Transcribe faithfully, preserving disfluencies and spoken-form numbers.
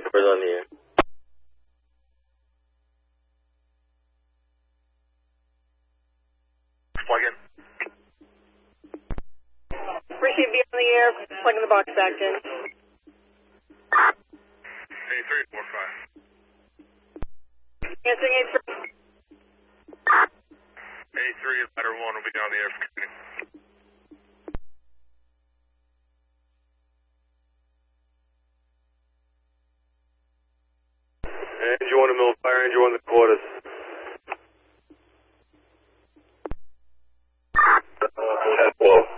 customers on the air. Plug in. Receive B on the air, plugging the box back in. A three four five. Answering A three. A three, ladder one will be on the air for commuting. Engine one to middle fire, engine one to quarters. Uh, hello.